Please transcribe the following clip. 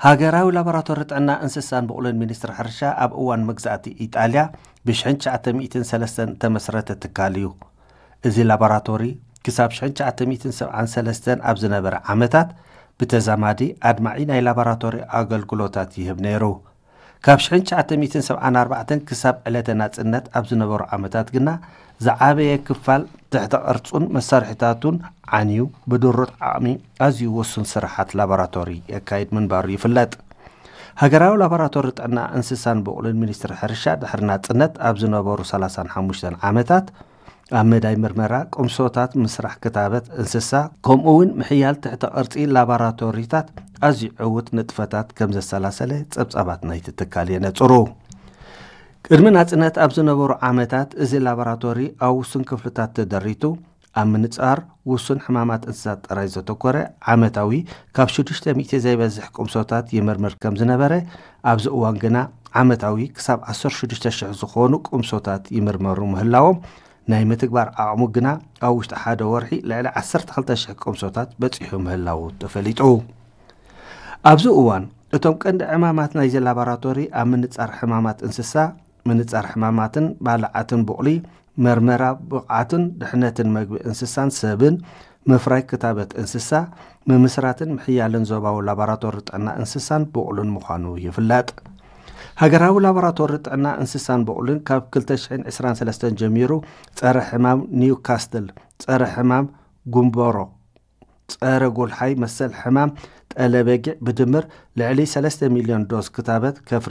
ሃገራዊ ላቦራቶሪ ጥዕና እንስሳን በቁልን ሚኒስትር ሕርሻ ኣብ እዋን መግዛእቲ ኢጣልያ ብ1903 ተመስረተ ትካል እዩ። እዚ ላቦራቶሪ ክሳብ 1973 ኣብ ዝነበረ ዓመታት ብተዛማዲ ኣድማዒ ናይ ላቦራቶሪ ኣገልግሎታት ይህብ ነይሩ። ካብ 1974 ክሳብ ዕለተ ናጽነት ኣብ ዝነበሩ ዓመታት ግና ዝዓበየ ክፋል ትሕተ ቅርጹን መሳርሒታቱን ዓንዩ ብድሩት ዓቕሚ ኣዝዩ ውሱን ስራሓት ላቦራቶሪ የካይድ ምንባሩ ይፍለጥ። ሃገራዊ ላቦራቶሪ ጥዕና እንስሳን በቁልን ሚኒስትር ሕርሻ ድሕሪ ናጽነት ኣብ ዝነበሩ 35 ዓመታት ኣብ መዳይ ምርመራ ቁምሶታት ምስራሕ ክታበት እንስሳ ከምኡውን ምሕያል ትሕተ ቅርጺ ላቦራቶሪታት ኣዝዩ ዕውት ንጥፈታት ከም ዘሰላሰለ ጸብጻባት ናይቲ ትካል የነጽሩ። ቅድሚ ናጽነት ኣብ ዝነበሩ ዓመታት እዚ ላቦራቶሪ ኣብ ውሱን ክፍልታት ተደሪቱ ኣብ ምንጻር ውሱን ሕማማት እንስሳት ጥራይ ዘተኮረ ዓመታዊ ካብ 600 ዘይበዝሕ ቁምሶታት ይምርምር ከም ዝነበረ ኣብዚ እዋን ግና ዓመታዊ ክሳብ 16,000 ዝኾኑ ቁምሶታት ይምርመሩ ምህላዎም ናይ ምትግባር ዓቕሙ ግና ኣብ ውሽጢ ሓደ ወርሒ ልዕሊ 12,000 ቁምሶታት በፂሑ ምህላው ተፈሊጡ። ኣብዚ እዋን እቶም ቀንዲ ሕማማት ናይ ላቦራቶሪ ኣብ ምንጻር ሕማማት እንስሳ ምንጻር ሕማማትን ባልዓትን በቕሊ መርመራ ብቕዓትን ድሕነትን መግቢ እንስሳን ሰብን ምፍራይ ክታበት እንስሳ ምምስራትን ምሕያልን ዞባዊ ላቦራቶሪ ጥዕና እንስሳን በቕሉን ምዃኑ ይፍለጥ። ሃገራዊ ላቦራቶሪ ጥዕና እንስሳን በቕሉን ካብ 2023 ጀሚሩ ጸረ ሕማም ኒውካስትል፣ ጸረ ሕማም ጉምቦሮ፣ ጸረ ጎልሓይ መሰል ሕማም ጠለበጊዕ ብድምር ልዕሊ 3 ሚልዮን ዶዝ ክታበት ከፍሪ